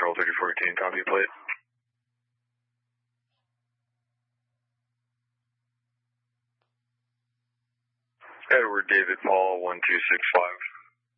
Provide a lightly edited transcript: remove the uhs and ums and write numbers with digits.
Control 3014, copy plate. Edward David Paul 1265.